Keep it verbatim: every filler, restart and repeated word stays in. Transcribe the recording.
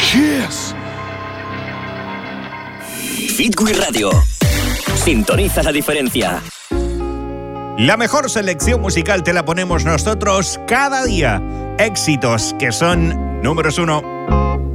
Yes. Fitwi Radio. Sintoniza la diferencia. La mejor selección musical te la ponemos nosotros cada día. Éxitos que son números uno.